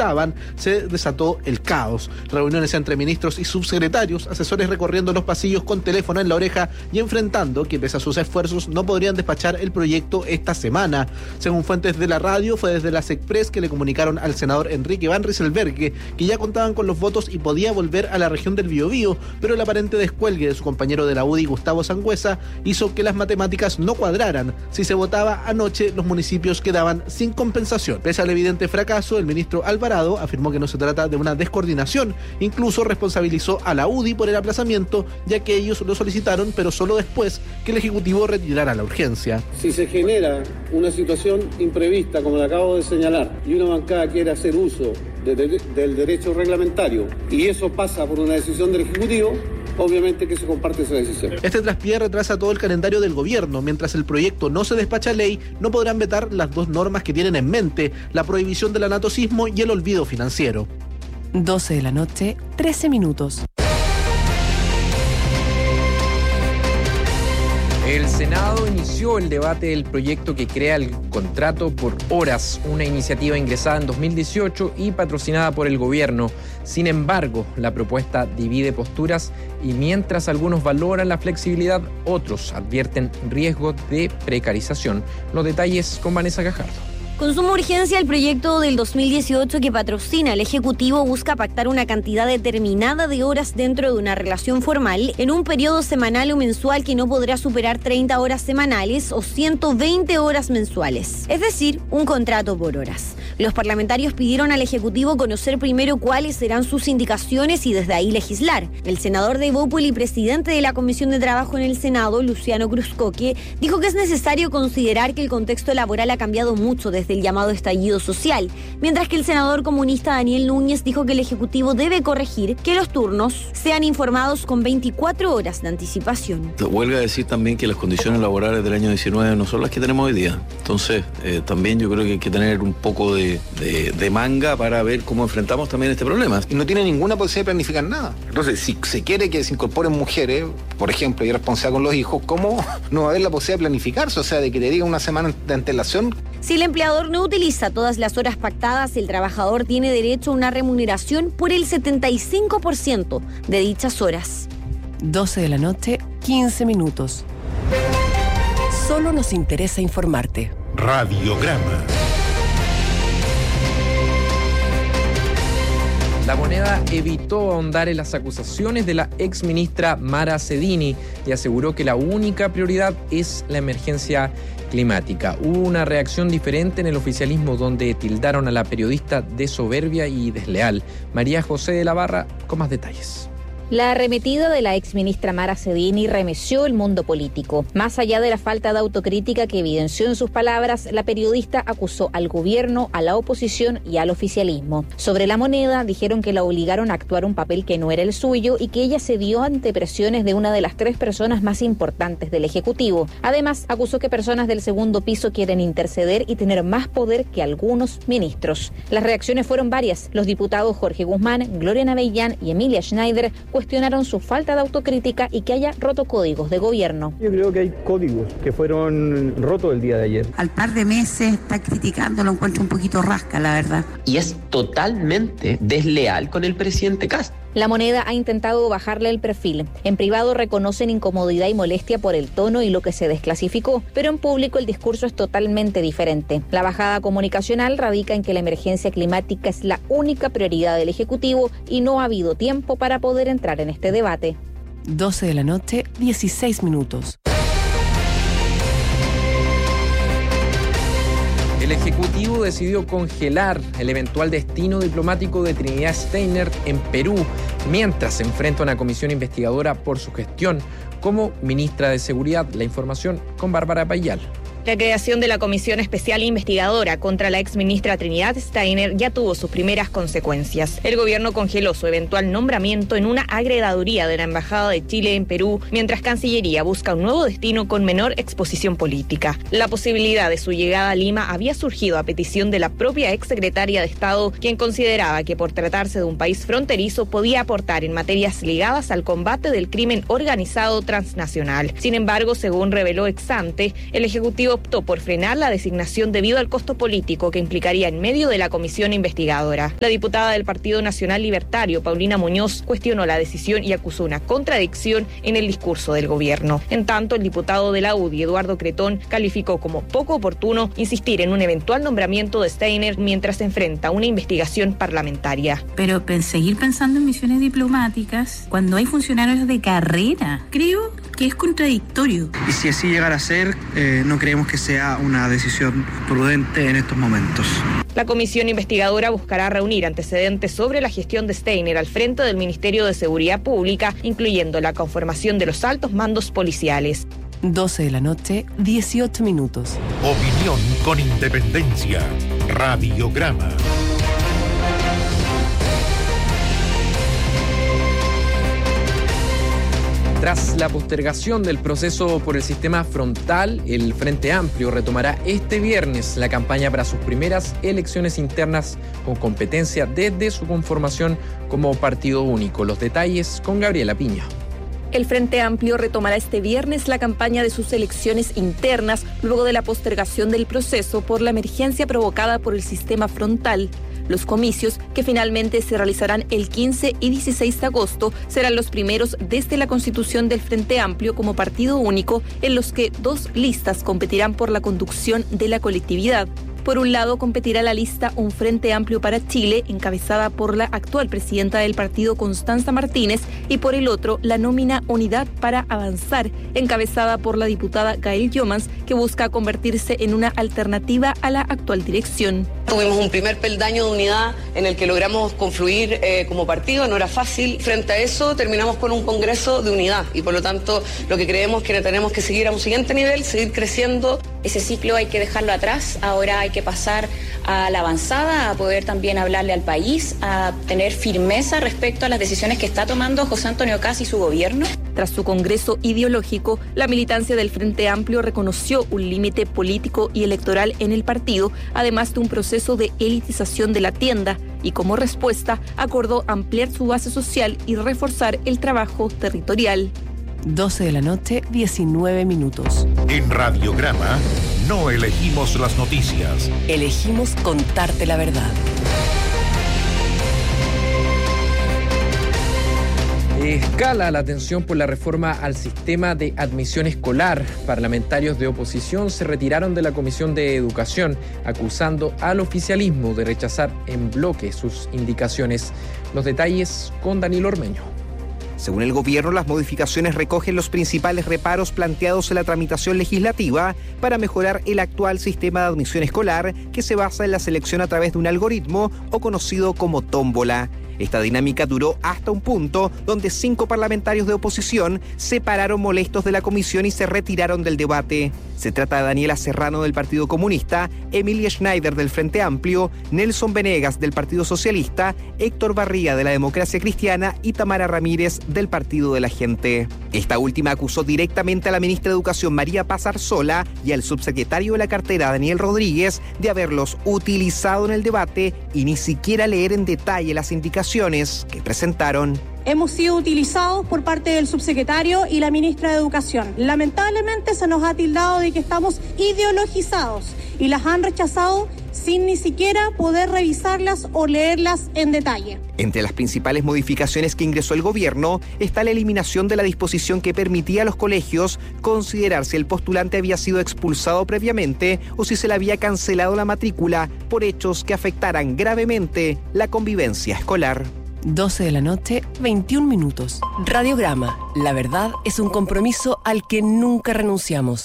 estaban, se desató el caos. Reuniones entre ministros y subsecretarios, asesores recorriendo los pasillos con teléfono en la oreja y enfrentando que pese a sus esfuerzos no podrían despachar el proyecto esta semana. Según fuentes de la radio, fue desde las Express que le comunicaron al senador Enrique Van Rysselberghe que ya contaban con los votos y podía volver a la región del Biobío, pero el aparente descuelgue de su compañero de la UDI, Gustavo Sangüesa, hizo que las matemáticas no cuadraran. Si se votaba anoche, los municipios quedaban sin compensación. Pese al evidente fracaso, el ministro Alvarado afirmó que no se trata de una descoordinación. Incluso responsabilizó a la UDI por el aplazamiento, ya que ellos lo solicitaron, pero solo después que el Ejecutivo retirara la urgencia. Si se genera una situación imprevista, como la acabo de señalar, y una bancada quiere hacer uso del derecho reglamentario, y eso pasa por una decisión del Ejecutivo, obviamente que se comparte esa decisión. Este traspié retrasa todo el calendario del gobierno. Mientras el proyecto no se despacha a ley, no podrán vetar las dos normas que tienen en mente: la prohibición del anatocismo y el olvido financiero. 12 de la noche, 13 minutos. El Senado inició el debate del proyecto que crea el contrato por horas, una iniciativa ingresada en 2018 y patrocinada por el gobierno. Sin embargo, la propuesta divide posturas y mientras algunos valoran la flexibilidad, otros advierten riesgos de precarización. Los detalles con Vanessa Gajardo. Con suma urgencia, el proyecto del 2018 que patrocina el Ejecutivo busca pactar una cantidad determinada de horas dentro de una relación formal en un periodo semanal o mensual que no podrá superar 30 horas semanales o 120 horas mensuales, es decir, un contrato por horas. Los parlamentarios pidieron al Ejecutivo conocer primero cuáles serán sus indicaciones y desde ahí legislar. El senador de Evópoli y presidente de la Comisión de Trabajo en el Senado, Luciano Cruzcoque, dijo que es necesario considerar que el contexto laboral ha cambiado mucho desde el llamado estallido social, mientras que el senador comunista Daniel Núñez dijo que el Ejecutivo debe corregir que los turnos sean informados con 24 horas de anticipación. Huelga decir también que las condiciones laborales del año 19 no son las que tenemos hoy día. Entonces, también yo creo que hay que tener un poco de manga para ver cómo enfrentamos también este problema. Y no tiene ninguna posibilidad de planificar nada. Entonces, si se quiere que se incorporen mujeres, por ejemplo, y responsabilidad con los hijos, ¿cómo no va a haber la posibilidad de planificarse? O sea, de que te diga una semana de antelación. Si el empleador no utiliza todas las horas pactadas, el trabajador tiene derecho a una remuneración por el 75% de dichas horas. 12 de la noche, 15 minutos. Solo nos interesa informarte. Radiograma. La Moneda evitó ahondar en las acusaciones de la exministra Mara Cedini y aseguró que la única prioridad es la emergencia climática. Hubo una reacción diferente en el oficialismo donde tildaron a la periodista de soberbia y desleal. María José de la Barra con más detalles. La arremetida de la exministra Mara Cedini remeció el mundo político. Más allá de la falta de autocrítica que evidenció en sus palabras, la periodista acusó al gobierno, a la oposición y al oficialismo. Sobre La Moneda, dijeron que la obligaron a actuar un papel que no era el suyo y que ella cedió ante presiones de una de las 3 personas más importantes del Ejecutivo. Además, acusó que personas del segundo piso quieren interceder y tener más poder que algunos ministros. Las reacciones fueron varias. Los diputados Jorge Guzmán, Gloria Navellán y Emilia Schneider cuestionaron su falta de autocrítica y que haya roto códigos de gobierno. Yo creo que hay códigos que fueron rotos el día de ayer. Al par de meses está criticando, lo encuentro un poquito rasca, la verdad. Y es totalmente desleal con el presidente Kast. La Moneda ha intentado bajarle el perfil. En privado reconocen incomodidad y molestia por el tono y lo que se desclasificó, pero en público el discurso es totalmente diferente. La bajada comunicacional radica en que la emergencia climática es la única prioridad del Ejecutivo y no ha habido tiempo para poder entrar en este debate. 12 de la noche, 16 minutos. El Ejecutivo decidió congelar el eventual destino diplomático de Trinidad Steiner en Perú, mientras se enfrenta a una comisión investigadora por su gestión como ministra de Seguridad. La información con Bárbara Payal. La creación de la Comisión Especial Investigadora contra la exministra Trinidad Steiner ya tuvo sus primeras consecuencias. El gobierno congeló su eventual nombramiento en una agregaduría de la Embajada de Chile en Perú, mientras Cancillería busca un nuevo destino con menor exposición política. La posibilidad de su llegada a Lima había surgido a petición de la propia exsecretaria de Estado, quien consideraba que por tratarse de un país fronterizo podía aportar en materias ligadas al combate del crimen organizado transnacional. Sin embargo, según reveló ex ante, el Ejecutivo optó por frenar la designación debido al costo político que implicaría en medio de la comisión investigadora. La diputada del Partido Nacional Libertario, Paulina Muñoz, cuestionó la decisión y acusó una contradicción en el discurso del gobierno. En tanto, el diputado de la UDI, Eduardo Cretón, calificó como poco oportuno insistir en un eventual nombramiento de Steiner mientras se enfrenta a una investigación parlamentaria. Pero seguir pensando en misiones diplomáticas cuando hay funcionarios de carrera, creo que es contradictorio. Y si así llegara a ser, no creemos que sea una decisión prudente en estos momentos. La comisión investigadora buscará reunir antecedentes sobre la gestión de Steiner al frente del Ministerio de Seguridad Pública, incluyendo la conformación de los altos mandos policiales. 12 de la noche, 18 minutos. Opinión con independencia. Radiograma. Tras la postergación del proceso por el sistema frontal, el Frente Amplio retomará este viernes la campaña para sus primeras elecciones internas con competencia desde su conformación como partido único. Los detalles con Gabriela Piña. El Frente Amplio retomará este viernes la campaña de sus elecciones internas luego de la postergación del proceso por la emergencia provocada por el sistema frontal. Los comicios, que finalmente se realizarán el 15 y 16 de agosto, serán los primeros desde la constitución del Frente Amplio como partido único, en los que 2 listas competirán por la conducción de la colectividad. Por un lado, competirá la lista Un Frente Amplio para Chile, encabezada por la actual presidenta del partido, Constanza Martínez, y por el otro, la nómina Unidad para Avanzar, encabezada por la diputada Gael Yomans, que busca convertirse en una alternativa a la actual dirección. Tuvimos un primer peldaño de unidad en el que logramos confluir como partido, no era fácil. Frente a eso, terminamos con un congreso de unidad y por lo tanto lo que creemos que tenemos que seguir a un siguiente nivel, seguir creciendo. Ese ciclo hay que dejarlo atrás, ahora hay que pasar a la avanzada, a poder también hablarle al país, a tener firmeza respecto a las decisiones que está tomando José Antonio Kast y su gobierno. Tras su congreso ideológico, la militancia del Frente Amplio reconoció un límite político y electoral en el partido, además de un proceso de elitización de la tienda, y como respuesta acordó ampliar su base social y reforzar el trabajo territorial. 12 de la noche, 19 minutos. En Radiograma no elegimos las noticias. Elegimos contarte la verdad. Escala la tensión por la reforma al sistema de admisión escolar. Parlamentarios de oposición se retiraron de la Comisión de Educación, acusando al oficialismo de rechazar en bloque sus indicaciones. Los detalles con Danilo Ormeño. Según el gobierno, las modificaciones recogen los principales reparos planteados en la tramitación legislativa para mejorar el actual sistema de admisión escolar, que se basa en la selección a través de un algoritmo o conocido como tómbola. Esta dinámica duró hasta un punto donde 5 parlamentarios de oposición se pararon molestos de la comisión y se retiraron del debate. Se trata de Daniela Serrano del Partido Comunista, Emilia Schneider del Frente Amplio, Nelson Venegas del Partido Socialista, Héctor Barría de la Democracia Cristiana y Tamara Ramírez del Partido de la Gente. Esta última acusó directamente a la ministra de Educación María Paz Arzola y al subsecretario de la cartera Daniel Rodríguez de haberlos utilizado en el debate y ni siquiera leer en detalle las indicaciones que presentaron. Hemos sido utilizados por parte del subsecretario y la ministra de Educación. Lamentablemente se nos ha tildado de que estamos ideologizados y las han rechazado sin ni siquiera poder revisarlas o leerlas en detalle. Entre las principales modificaciones que ingresó el gobierno está la eliminación de la disposición que permitía a los colegios considerar si el postulante había sido expulsado previamente o si se le había cancelado la matrícula por hechos que afectaran gravemente la convivencia escolar. 12 de la noche, 21 minutos. Radiograma. La verdad es un compromiso al que nunca renunciamos.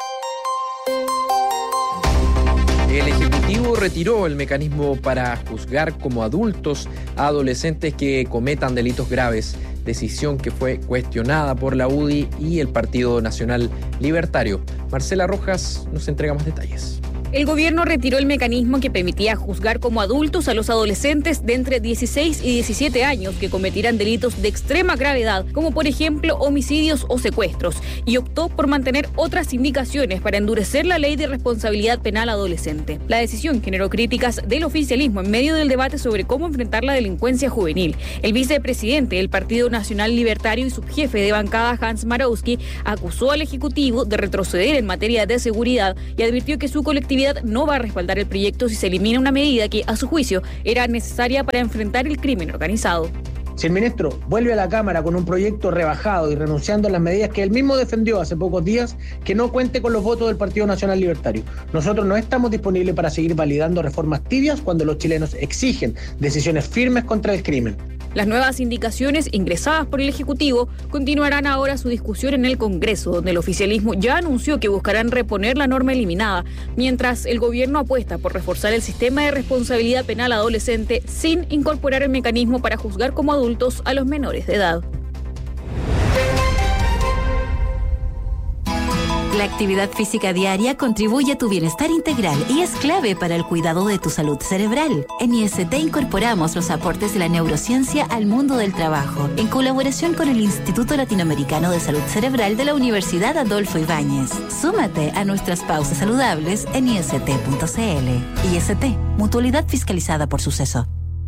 El Ejecutivo retiró el mecanismo para juzgar como adultos a adolescentes que cometan delitos graves, decisión que fue cuestionada por la UDI y el Partido Nacional Libertario. Marcela Rojas nos entrega más detalles. El gobierno retiró el mecanismo que permitía juzgar como adultos a los adolescentes de entre 16 y 17 años que cometirán delitos de extrema gravedad, como por ejemplo homicidios o secuestros, y optó por mantener otras indicaciones para endurecer la ley de responsabilidad penal adolescente. La decisión generó críticas del oficialismo en medio del debate sobre cómo enfrentar la delincuencia juvenil. El vicepresidente del Partido Nacional Libertario y subjefe de bancada, Hans Marowski, acusó al Ejecutivo de retroceder en materia de seguridad y advirtió que su colectividad no va a respaldar el proyecto si se elimina una medida que, a su juicio, era necesaria para enfrentar el crimen organizado. Si el ministro vuelve a la Cámara con un proyecto rebajado y renunciando a las medidas que él mismo defendió hace pocos días, que no cuente con los votos del Partido Nacional Libertario. Nosotros no estamos disponibles para seguir validando reformas tibias cuando los chilenos exigen decisiones firmes contra el crimen. Las nuevas indicaciones ingresadas por el Ejecutivo continuarán ahora su discusión en el Congreso, donde el oficialismo ya anunció que buscarán reponer la norma eliminada, mientras el gobierno apuesta por reforzar el sistema de responsabilidad penal adolescente sin incorporar el mecanismo para juzgar como adultos a los menores de edad. La actividad física diaria contribuye a tu bienestar integral y es clave para el cuidado de tu salud cerebral. En IST incorporamos los aportes de la neurociencia al mundo del trabajo, en colaboración con el Instituto Latinoamericano de Salud Cerebral de la Universidad Adolfo Ibáñez. Súmate a nuestras pausas saludables en ist.cl. IST, mutualidad fiscalizada por Suceso.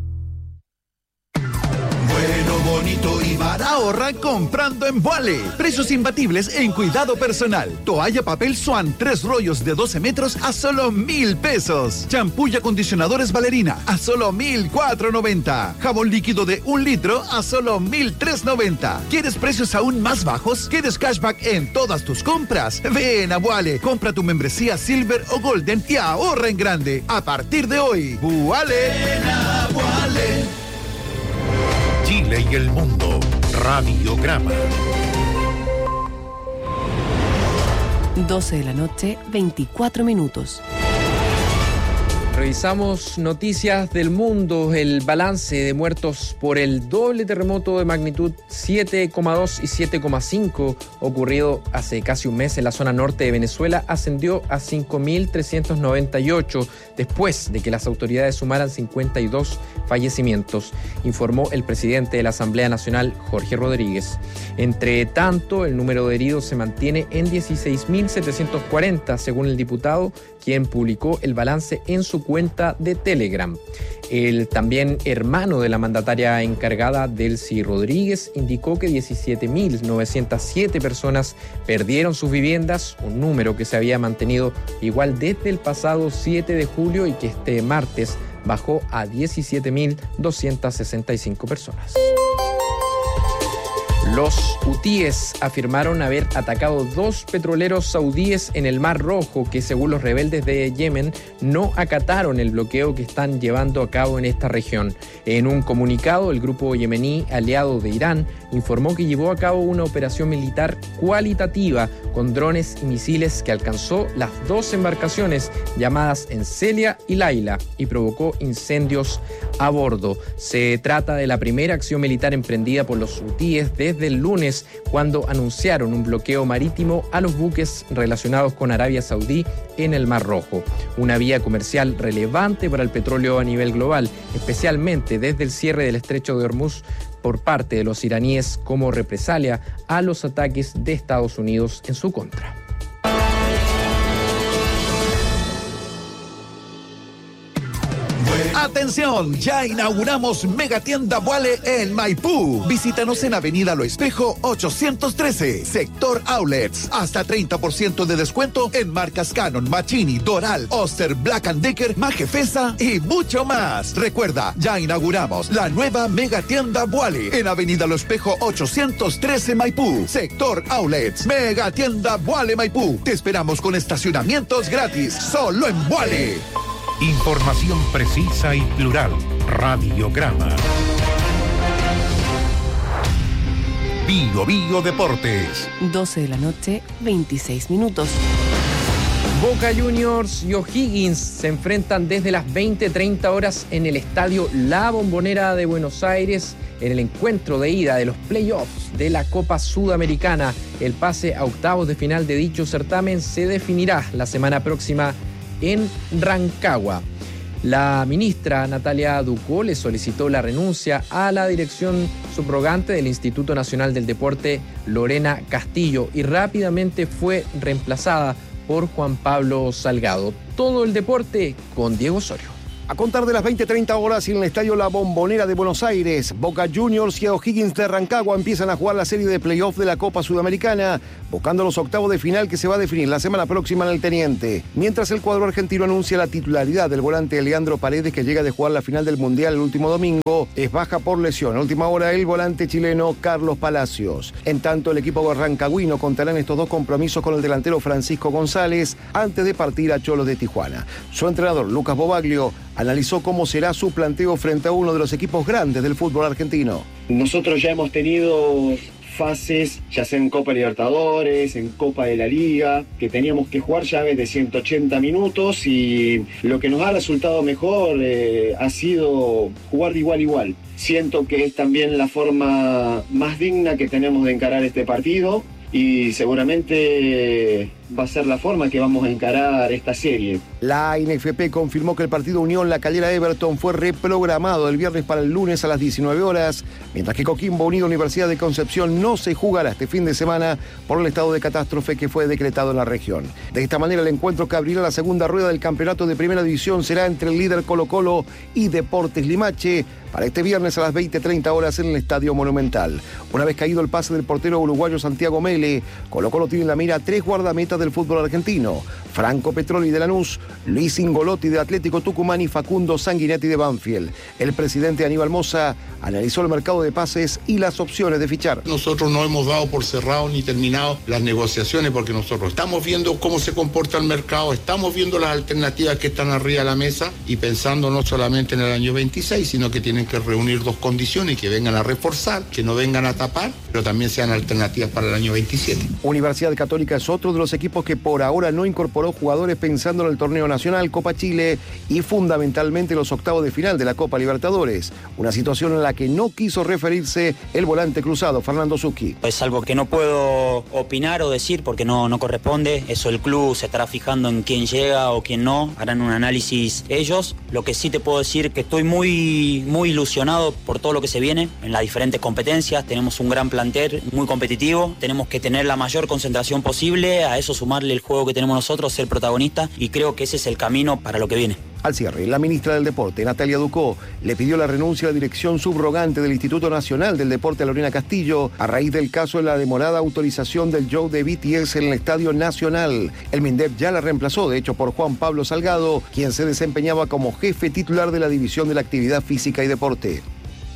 Bonito y barato. Ahorra comprando en Vuale. Precios imbatibles en cuidado personal. Toalla papel Swan, 3 rollos de 12 metros a solo 1,000 pesos. Champú y acondicionadores Valerina a solo 1,490. Jabón líquido de 1 litro a solo 1,390. ¿Quieres precios aún más bajos? ¿Quieres cashback en todas tus compras? Ven a Vuale. Compra tu membresía Silver o Golden y ahorra en grande. A partir de hoy, Vuale. Ven a Vuale. Chile y el mundo. Radiograma. 12 de la noche, 24 minutos. Revisamos noticias del mundo. El balance de muertos por el doble terremoto de magnitud 7,2 y 7,5 ocurrido hace casi un mes en la zona norte de Venezuela ascendió a 5.398 después de que las autoridades sumaran 52 fallecimientos, informó el presidente de la Asamblea Nacional, Jorge Rodríguez. Entre tanto, el número de heridos se mantiene en 16.740, según el diputado, quien publicó el balance en su cuenta de Telegram. El también hermano de la mandataria encargada, Delcy Rodríguez, indicó que 17.907 personas perdieron sus viviendas, un número que se había mantenido igual desde el pasado 7 de julio y que este martes bajó a 17.265 personas. Los hutíes afirmaron haber atacado 2 petroleros saudíes en el Mar Rojo que, según los rebeldes de Yemen, no acataron el bloqueo que están llevando a cabo en esta región. En un comunicado, el grupo yemení aliado de Irán informó que llevó a cabo una operación militar cualitativa con drones y misiles que alcanzó las 2 embarcaciones llamadas Encelia y Laila y provocó incendios a bordo. Se trata de la primera acción militar emprendida por los hutíes desde el lunes, cuando anunciaron un bloqueo marítimo a los buques relacionados con Arabia Saudí en el Mar Rojo, una vía comercial relevante para el petróleo a nivel global, especialmente desde el cierre del estrecho de Hormuz por parte de los iraníes como represalia a los ataques de Estados Unidos en su contra. ¡Atención! Ya inauguramos Megatienda Vuale en Maipú. Visítanos en Avenida Lo Espejo 813, Sector Outlets. Hasta 30% de descuento en marcas Canon, Machini, Doral, Oster, Black & Decker, Majefesa y mucho más. Recuerda, ya inauguramos la nueva Megatienda Vuale en Avenida Lo Espejo 813, Maipú, Sector Outlets. Megatienda Vuale Maipú. Te esperamos con estacionamientos gratis, solo en Vuale. Información precisa y plural. Radiograma. Bio Deportes. 12 de la noche, 26 minutos. Boca Juniors y O'Higgins se enfrentan desde las 20:30 horas en el estadio La Bombonera de Buenos Aires en el encuentro de ida de los playoffs de la Copa Sudamericana. El pase a octavos de final de dicho certamen se definirá la semana próxima en Rancagua. La ministra Natalia Ducó le solicitó la renuncia a la dirección subrogante del Instituto Nacional del Deporte, Lorena Castillo, y rápidamente fue reemplazada por Juan Pablo Salgado. Todo el deporte con Diego Osorio. A contar de las 20:30 horas en el Estadio La Bombonera de Buenos Aires, Boca Juniors y O'Higgins de Rancagua empiezan a jugar la serie de playoff de la Copa Sudamericana, buscando los octavos de final que se va a definir la semana próxima en el Teniente. Mientras el cuadro argentino anuncia la titularidad del volante Leandro Paredes, que llega de jugar la final del Mundial el último domingo, es baja por lesión. A última hora el volante chileno Carlos Palacios. En tanto, el equipo rancagüino contará en estos dos compromisos con el delantero Francisco González antes de partir a Cholos de Tijuana. Su entrenador Lucas Bobaglio analizó cómo será su planteo frente a uno de los equipos grandes del fútbol argentino. Nosotros ya hemos tenido fases, ya sea en Copa Libertadores, en Copa de la Liga, que teníamos que jugar llaves de 180 minutos y lo que nos ha resultado mejor ha sido jugar de igual a igual. Siento que es también la forma más digna que tenemos de encarar este partido y seguramente va a ser la forma que vamos a encarar esta serie. La NFP confirmó que el partido Unión La Calera Everton fue reprogramado el viernes para el lunes a las 19 horas, mientras que Coquimbo Unido Universidad de Concepción no se jugará este fin de semana por el estado de catástrofe que fue decretado en la región. De esta manera, el encuentro que abrirá la segunda rueda del campeonato de Primera División será entre el líder Colo-Colo y Deportes Limache para este viernes a las 20:30 horas en el Estadio Monumental. Una vez caído el pase del portero uruguayo Santiago Mele, Colo-Colo tiene en la mira 3 guardametas del fútbol argentino: Franco Petroli de Lanús, Luis Ingolotti de Atlético Tucumán y Facundo Sanguinetti de Banfield. El presidente Aníbal Mosa analizó el mercado de pases y las opciones de fichar. Nosotros no hemos dado por cerrado ni terminado las negociaciones porque nosotros estamos viendo cómo se comporta el mercado, estamos viendo las alternativas que están arriba de la mesa y pensando no solamente en el año 26, sino que tienen que reunir dos condiciones, que vengan a reforzar, que no vengan a tapar, pero también sean alternativas para el año 27. Universidad Católica es otro de los equipos que por ahora no incorporó jugadores pensando en el torneo nacional, Copa Chile y fundamentalmente los octavos de final de la Copa Libertadores. Una situación en la que no quiso referirse el volante cruzado Fernando Zucchi. Es algo que no puedo opinar o decir porque no corresponde. Eso el club se estará fijando en quién llega o quién no. Harán un análisis ellos. Lo que sí te puedo decir que estoy muy ilusionado por todo lo que se viene en las diferentes competencias. Tenemos un gran plantel muy competitivo. Tenemos que tener la mayor concentración posible. A eso sumarle el juego que tenemos nosotros, ser protagonistas, y creo que ese es el camino para lo que viene. Al cierre, la ministra del Deporte, Natalia Ducó, le pidió la renuncia a la dirección subrogante del Instituto Nacional del Deporte, Lorena Castillo, a raíz del caso de la demorada autorización del show de BTS en el Estadio Nacional. El MINDEP ya la reemplazó, de hecho, por Juan Pablo Salgado, quien se desempeñaba como jefe titular de la División de la Actividad Física y Deporte.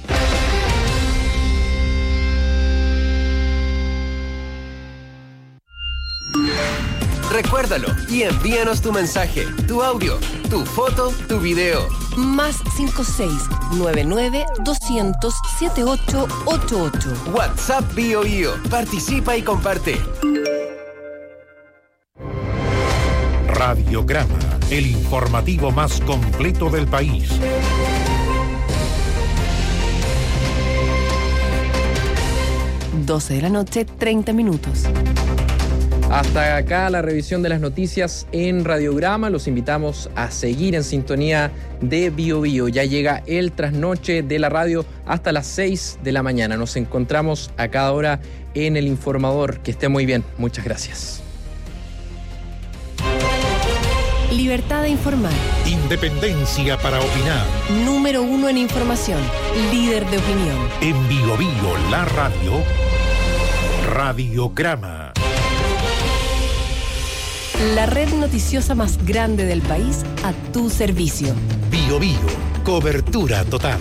Recuérdalo y envíanos tu mensaje, tu audio, tu foto, tu video. Más 56-99-200-7888. WhatsApp BioBio. Participa y comparte. Radiograma, el informativo más completo del país. De la noche, 30 minutos. Hasta acá la revisión de las noticias en Radiograma. Los invitamos a seguir en sintonía de BioBio. Ya llega el trasnoche de la radio hasta las 6 de la mañana. Nos encontramos a cada hora en El Informador. Que esté muy bien. Muchas gracias. Libertad de informar. Independencia para opinar. Número 1 en información. Líder de opinión. En BioBio, la radio. Radiograma. La red noticiosa más grande del país a tu servicio. BioBio, cobertura total.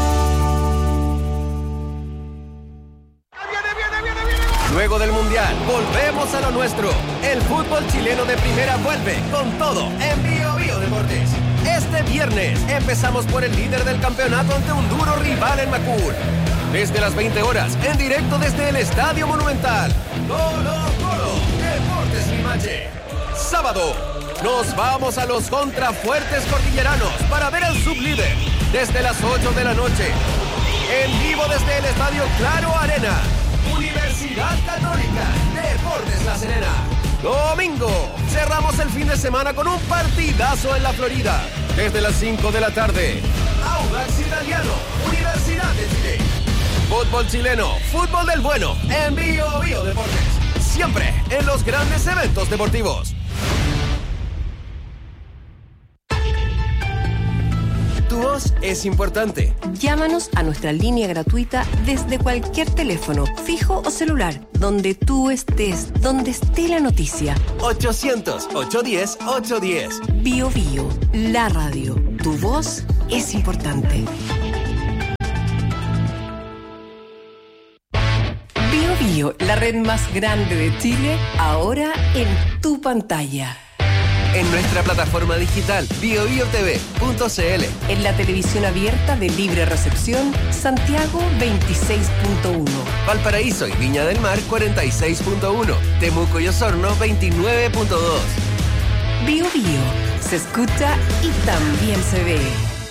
Luego del Mundial, volvemos a lo nuestro. El fútbol chileno de primera vuelve con todo en BioBio Deportes. Este viernes empezamos por el líder del campeonato ante un duro rival en Macul. Desde las 20 horas, en directo desde el Estadio Monumental. Colo-Colo, Deportes Limache. Sábado, nos vamos a los contrafuertes cordilleranos para ver al sublíder desde las 8 de la noche. En vivo desde el Estadio Claro Arena. Universidad Católica, Deportes La Serena. Domingo, cerramos el fin de semana con un partidazo en la Florida. Desde las 5 de la tarde, Audax Italiano, Universidad de Chile. Fútbol chileno, fútbol del bueno, en Bio Bio Deportes. Siempre en los grandes eventos deportivos. Tu voz es importante. Llámanos a nuestra línea gratuita desde cualquier teléfono, fijo o celular, donde tú estés, donde esté la noticia. 800-810-810. Bio Bio, la radio. Tu voz es importante. Bio Bio, la red más grande de Chile, ahora en tu pantalla. En nuestra plataforma digital biobiotv.cl. En la televisión abierta de libre recepción, Santiago 26.1. Valparaíso y Viña del Mar 46.1. Temuco y Osorno 29.2. Bio Bio, se escucha y también se ve.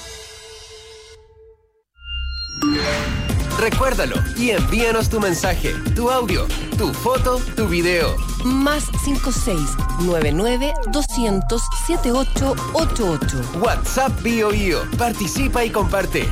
Recuérdalo y envíanos tu mensaje, tu audio, tu foto, tu video. Más 56-99-200-7888. WhatsApp Bio Bio. Participa y comparte.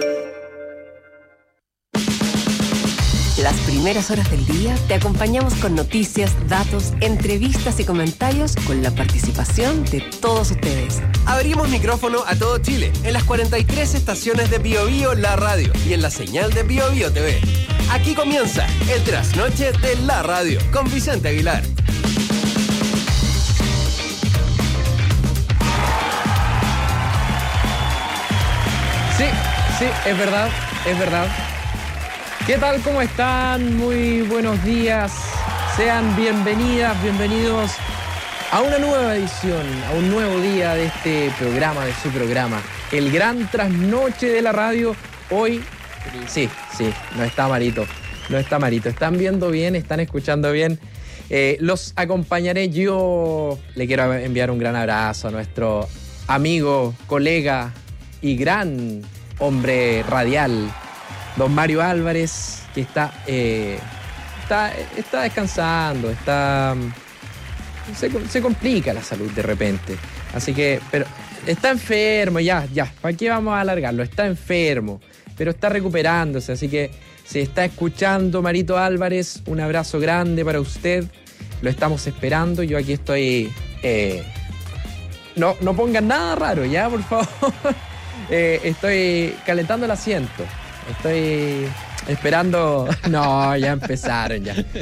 Las primeras horas del día te acompañamos con noticias, datos, entrevistas y comentarios con la participación de todos ustedes. Abrimos micrófono a todo Chile en las 43 estaciones de Bio Bio La Radio y en la señal de Bio Bio TV. Aquí comienza el trasnoche de La Radio con Vicente Aguilar. Sí, es verdad. ¿Qué tal? ¿Cómo están? Muy buenos días. Sean bienvenidas, bienvenidos a una nueva edición, a un nuevo día de este programa, de su programa, el gran trasnoche de la radio. Hoy, sí, no está Marito. Están viendo bien, están escuchando bien. Los acompañaré yo. Le quiero enviar un gran abrazo a nuestro amigo, colega y gran hombre radial, don Mario Álvarez, que está descansando, se complica la salud de repente. Así que, pero está enfermo, ya, ¿para qué vamos a alargarlo? Está enfermo, pero está recuperándose, así que si está escuchando Marito Álvarez, un abrazo grande para usted. Lo estamos esperando, yo aquí estoy. No pongan nada raro, ya, por favor. Estoy calentando el asiento. Estoy esperando. No, ya empezaron.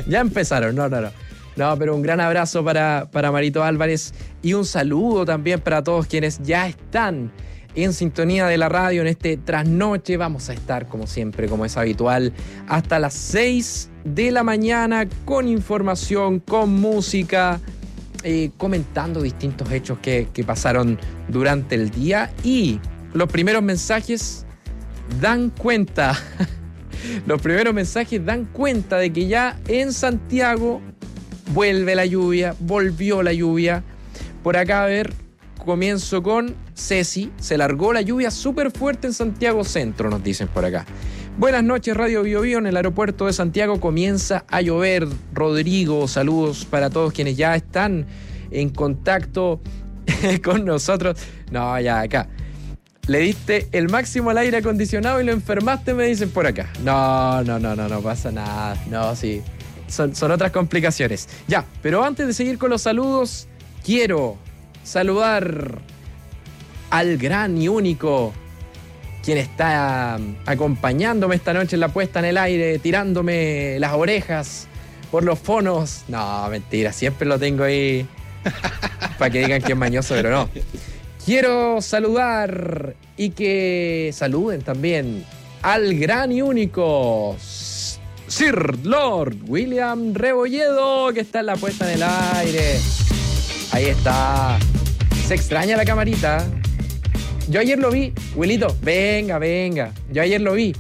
No, pero un gran abrazo para Marito Álvarez y un saludo también para todos quienes ya están en sintonía de la radio en este trasnoche. Vamos a estar, como siempre, como es habitual, hasta las 6 de la mañana con información, con música, comentando distintos hechos que pasaron durante el día. Y los primeros mensajes dan cuenta. Los primeros mensajes dan cuenta de que ya en Santiago vuelve la lluvia, volvió la lluvia. Por acá, a ver, comienzo con Ceci. Se largó la lluvia súper fuerte en Santiago Centro, nos dicen por acá. Buenas noches, Radio Bio Bio. En el aeropuerto de Santiago comienza a llover. Rodrigo, saludos para todos quienes ya están en contacto con nosotros. No, ya acá. Le diste el máximo al aire acondicionado y lo enfermaste, me dicen por acá. No pasa nada. No, sí. Son otras complicaciones. Ya, pero antes de seguir con los saludos, quiero saludar al gran y único quien está acompañándome esta noche en la puesta en el aire, tirándome las orejas por los fonos. No, mentira, siempre lo tengo ahí para que digan que es mañoso, pero no. Quiero saludar y que saluden también al gran y único Sir Lord William Rebolledo, que está en la puesta en el aire. Ahí está. Se extraña la camarita. Yo ayer lo vi. Wilito, venga. Yo ayer lo vi.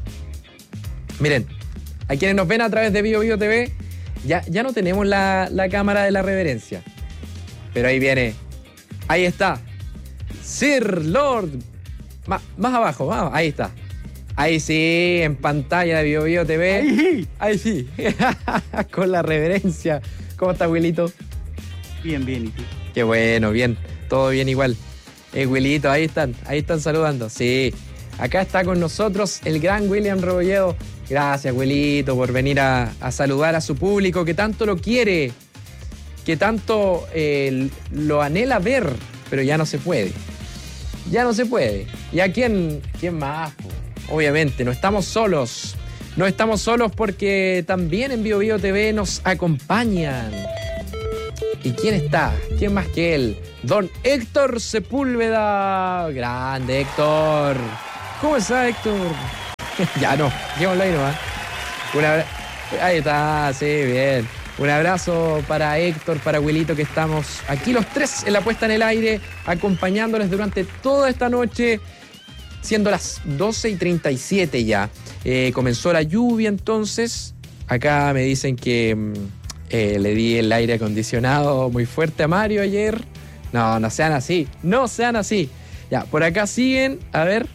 Miren, a quienes nos ven a través de Bio Bio TV, ya no tenemos la cámara de la reverencia. Pero ahí viene. Ahí está. Sir Lord. Más abajo, ahí está. Ahí sí, en pantalla de Bio Bio TV. Ahí sí. Con la reverencia. ¿Cómo está, Wilito? Bien, ¿y tú? Qué bueno, bien, todo bien igual. Wilito, ahí están saludando. Sí, acá está con nosotros el gran William Rebolledo. Gracias, Wilito, por venir a saludar a su público que tanto lo quiere, que tanto lo anhela ver, pero ya no se puede. Ya no se puede. ¿Y a quién más? Obviamente, no estamos solos. No estamos solos porque también en Bio Bio TV nos acompañan. ¿Y quién está? ¿Quién más que él? Don Héctor Sepúlveda. Grande, Héctor. ¿Cómo está, Héctor? Ya no, dejémoslo ahí nomás. Ahí está, sí, bien. Un abrazo para Héctor, para Wilito, que estamos aquí los tres en la puesta en el aire, acompañándoles durante toda esta noche, siendo las 12:37 ya. Comenzó la lluvia entonces. Acá me dicen que le di el aire acondicionado muy fuerte a Mario ayer. No sean así, no sean así. Ya, por acá siguen, a ver,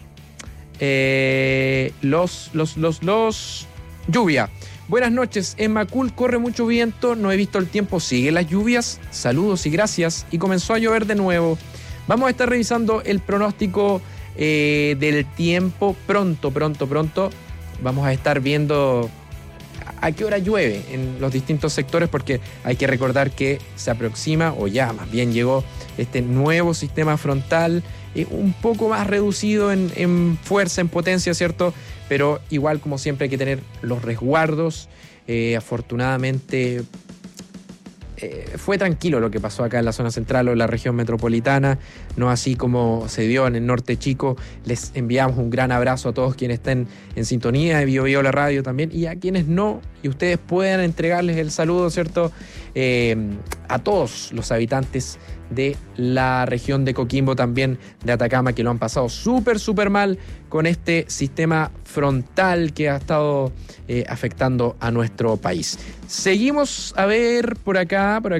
los lluvia. Buenas noches, en Macul corre mucho viento, no he visto el tiempo, siguen las lluvias, saludos y gracias, y comenzó a llover de nuevo. Vamos a estar revisando el pronóstico del tiempo pronto. Vamos a estar viendo a qué hora llueve en los distintos sectores, porque hay que recordar que se aproxima, o ya más bien llegó, este nuevo sistema frontal, un poco más reducido en fuerza, en potencia, ¿cierto? Pero igual, como siempre, hay que tener los resguardos. Afortunadamente fue tranquilo lo que pasó acá en la zona central o en la región metropolitana, no así como se dio en el norte chico. Les enviamos un gran abrazo a todos quienes estén en sintonía de Bio Bio la radio también, y a quienes no, y ustedes puedan entregarles el saludo, ¿cierto? A todos los habitantes de la región de Coquimbo, también de Atacama, que lo han pasado súper mal con este sistema frontal que ha estado afectando a nuestro país. Seguimos a ver por acá, a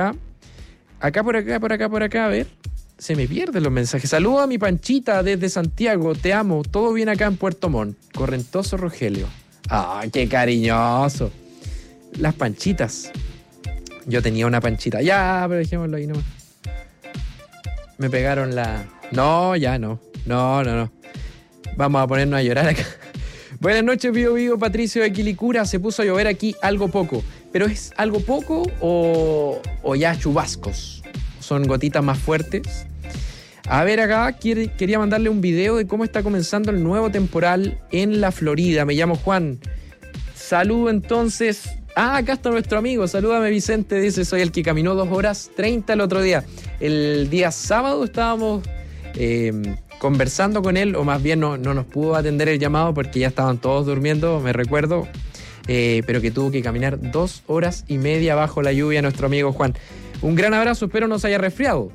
ver, se me pierden los mensajes. Saludo a mi Panchita desde Santiago, te amo, todo bien acá en Puerto Montt. Correntoso Rogelio. ¡Ay, qué cariñoso! Las Panchitas. Yo tenía una Panchita. Ya, pero dejémoslo ahí nomás. Me pegaron la... No, ya no. No. Vamos a ponernos a llorar acá. Buenas noches, Bio Bio, Patricio de Quilicura. Se puso a llover aquí algo poco. ¿Pero es algo poco o ya chubascos? ¿Son gotitas más fuertes? A ver, acá quería mandarle un video de cómo está comenzando el nuevo temporal en la Florida. Me llamo Juan. Saludo entonces... acá está nuestro amigo. Salúdame, Vicente. Dice, soy el que caminó 2:30 el otro día. El día sábado estábamos conversando con él, o más bien no nos pudo atender el llamado porque ya estaban todos durmiendo, me recuerdo, pero que tuvo que caminar 2 horas y media bajo la lluvia, nuestro amigo Juan. Un gran abrazo, espero no se haya resfriado,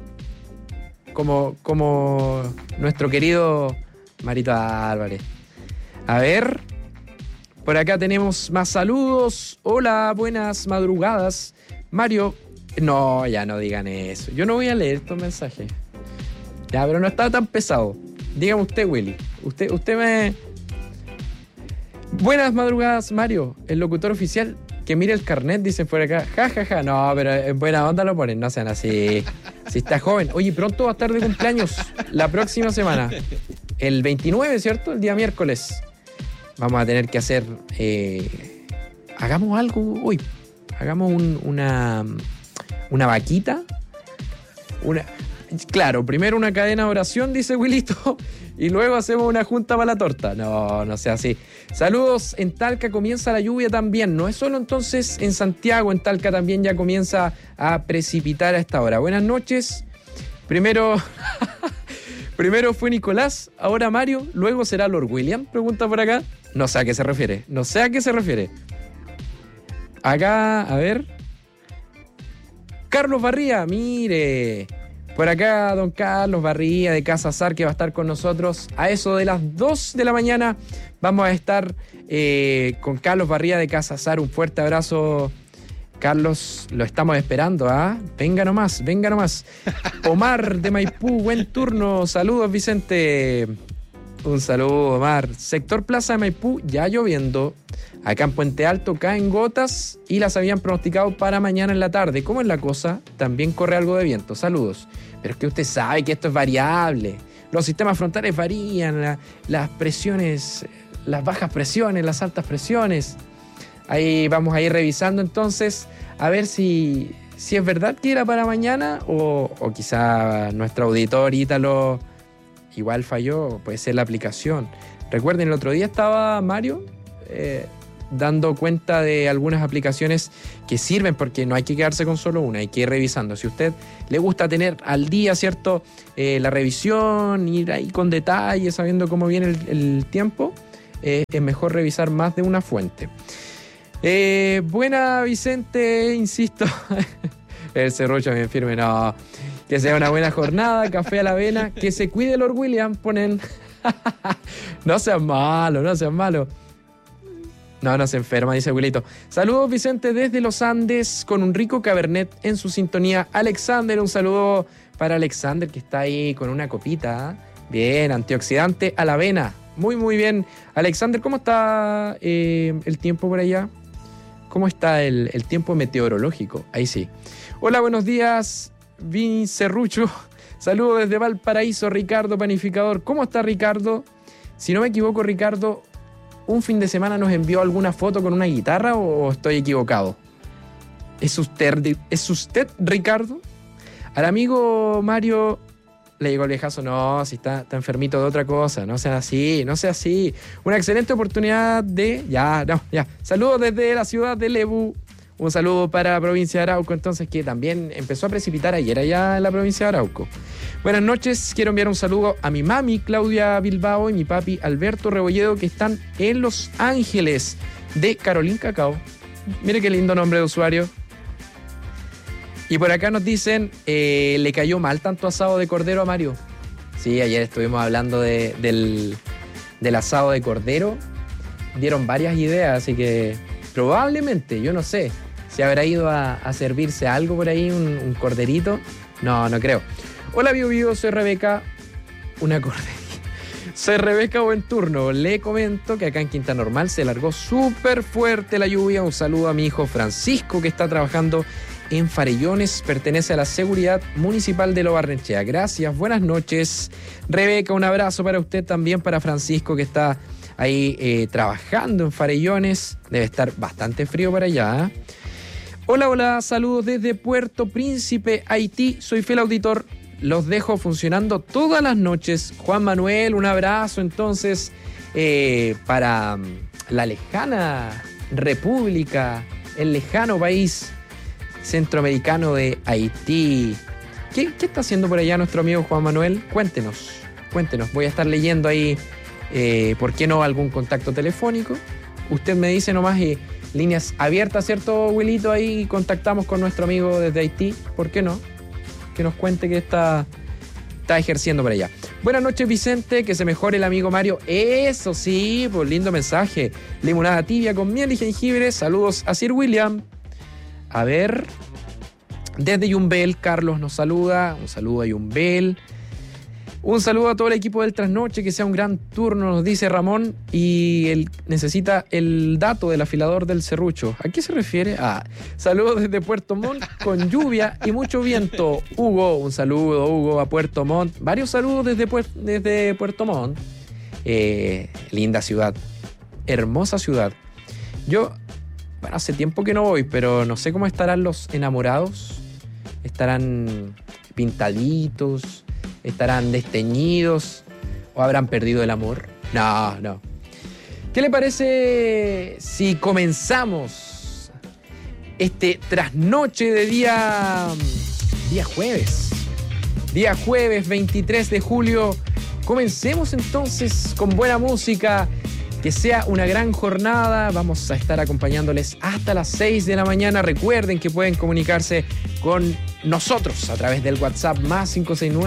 como nuestro querido Marito Álvarez. A ver, por acá tenemos más saludos. Hola, buenas madrugadas. Mario, no, ya no digan eso. Yo no voy a leer estos mensajes. Ya, pero no está tan pesado. Dígame usted, Willy. Usted me... Buenas madrugadas, Mario, el locutor oficial. Que mire el carnet, dicen por acá. Ja. No, pero en buena onda lo ponen. No sean así. Si está joven. Oye, pronto va a estar de cumpleaños. La próxima semana. El 29, ¿cierto? El día miércoles. Vamos a tener que hacer... hagamos algo hoy. Hagamos una vaquita. Claro, primero una cadena de oración, dice Wilito, y luego hacemos una junta para la torta. No sea así. Saludos, en Talca comienza la lluvia también. No es solo entonces en Santiago, en Talca también ya comienza a precipitar a esta hora. Buenas noches. Primero fue Nicolás, ahora Mario, luego será Lord William, pregunta por acá. No sé a qué se refiere. Acá, a ver. Carlos Barría, mire. Por acá, don Carlos Barría de Casa Azar, que va a estar con nosotros a eso de las 2 de la mañana. Vamos a estar con Carlos Barría de Casa Azar. Un fuerte abrazo, Carlos. Lo estamos esperando, ¿ah? Venga nomás. Omar de Maipú, buen turno. Saludos, Vicente. Un saludo, Omar. Sector Plaza de Maipú, ya lloviendo. Acá en Puente Alto caen gotas y las habían pronosticado para mañana en la tarde. ¿Cómo es la cosa? También corre algo de viento. Saludos. Pero es que usted sabe que esto es variable. Los sistemas frontales varían, las presiones, las bajas presiones, las altas presiones. Ahí vamos a ir revisando entonces a ver si es verdad que era para mañana o quizá nuestro auditor Ítalo igual falló, puede ser la aplicación. Recuerden, el otro día estaba Mario dando cuenta de algunas aplicaciones que sirven, porque no hay que quedarse con solo una, hay que ir revisando. Si a usted le gusta tener al día, ¿cierto?, la revisión, ir ahí con detalle, sabiendo cómo viene el tiempo, es mejor revisar más de una fuente. Buena, Vicente, insisto. El serrucho bien firme, no. Que sea una buena jornada, café a la avena, que se cuide Lord William, ponen. No sean malos, no sean malos. No se enferma, dice Wilito. Saludos, Vicente, desde los Andes, con un rico cabernet en su sintonía. Alexander, un saludo para Alexander, que está ahí con una copita. Bien, antioxidante a la avena. Muy, muy bien. Alexander, ¿cómo está el tiempo por allá? ¿Cómo está el tiempo meteorológico? Ahí sí. Hola, buenos días, Vin Serrucho. Saludos desde Valparaíso, Ricardo Panificador. ¿Cómo está, Ricardo? Si no me equivoco, Ricardo, ¿un fin de semana nos envió alguna foto con una guitarra o estoy equivocado? ¿Es usted, Ricardo? Al amigo Mario le llegó el viejazo. No, si está enfermito de otra cosa. No sea así, no sea así. Una excelente oportunidad de... Ya. Saludos desde la ciudad de Lebu. Un saludo para la provincia de Arauco, entonces, que también empezó a precipitar ayer allá en la provincia de Arauco. Buenas noches, quiero enviar un saludo a mi mami Claudia Bilbao y mi papi Alberto Rebolledo, que están en Los Ángeles, de Carolín Cacao. Mire qué lindo nombre de usuario. Y por acá nos dicen, ¿le cayó mal tanto asado de cordero a Mario? Sí, ayer estuvimos hablando del asado de cordero. Dieron varias ideas, así que probablemente, yo no sé, si habrá ido a servirse algo por ahí, un corderito. No creo. Hola, Bio, soy Rebeca. Una corderita. Soy Rebeca Buenturno. Le comento que acá en Quinta Normal se largó súper fuerte la lluvia. Un saludo a mi hijo Francisco, que está trabajando en Farellones, pertenece a la Seguridad Municipal de Lo Barnechea. Gracias, buenas noches, Rebeca. Un abrazo para usted, también para Francisco, que está ahí trabajando en Farellones. Debe estar bastante frío para allá, ¿eh? Hola, saludos desde Puerto Príncipe, Haití. Soy fiel auditor, los dejo funcionando todas las noches. Juan Manuel, un abrazo entonces para la lejana república, el lejano país centroamericano de Haití. ¿Qué está haciendo por allá nuestro amigo Juan Manuel? Cuéntenos. Voy a estar leyendo ahí, ¿por qué no algún contacto telefónico? Usted me dice nomás, líneas abiertas, ¿cierto, Wilito? Ahí contactamos con nuestro amigo desde Haití. ¿Por qué no? Que nos cuente qué está ejerciendo por allá. Buenas noches, Vicente, que se mejore el amigo Mario. Eso sí, pues lindo mensaje. Limonada tibia con miel y jengibre. Saludos a Sir William. A ver, desde Yumbel, Carlos nos saluda. Un saludo a Yumbel. Un saludo a todo el equipo del Trasnoche, que sea un gran turno, nos dice Ramón. Y él necesita el dato del afilador del serrucho. ¿A qué se refiere? Saludos desde Puerto Montt, con lluvia y mucho viento. Hugo, un saludo, Hugo, a Puerto Montt. Varios saludos desde Puerto Montt. Linda ciudad, hermosa ciudad. Yo... Bueno, hace tiempo que no voy, pero no sé cómo estarán los enamorados. ¿Estarán pintaditos? ¿Estarán desteñidos? ¿O habrán perdido el amor? No. ¿Qué le parece si comenzamos este trasnoche de día jueves? Día jueves 23 de julio. Comencemos entonces con buena música. Que sea una gran jornada. Vamos a estar acompañándoles hasta las 6 de la mañana. Recuerden que pueden comunicarse con nosotros a través del WhatsApp más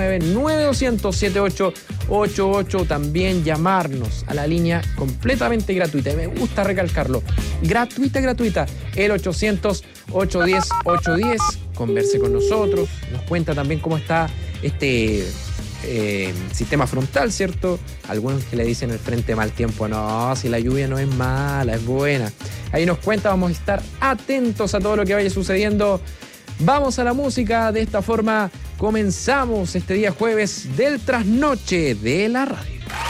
569-9200-7888. También llamarnos a la línea completamente gratuita. Y me gusta recalcarlo. Gratuita. El 800-810-810. Converse con nosotros. Nos cuenta también cómo está este sistema frontal, ¿cierto? Algunos que le dicen el frente mal tiempo. No, si la lluvia no es mala, es buena. Ahí nos cuenta, vamos a estar atentos a todo lo que vaya sucediendo. Vamos a la música, de esta forma comenzamos este día jueves del trasnoche de la radio.